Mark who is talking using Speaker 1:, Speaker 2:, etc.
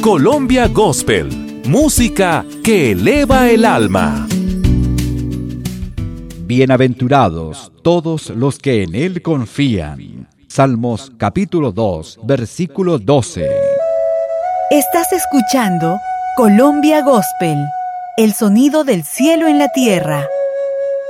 Speaker 1: Colombia Gospel, música que eleva el alma.
Speaker 2: Bienaventurados todos los que en Él confían. Salmos capítulo 2, versículo 12.
Speaker 3: Estás escuchando Colombia Gospel, el sonido del cielo en la tierra.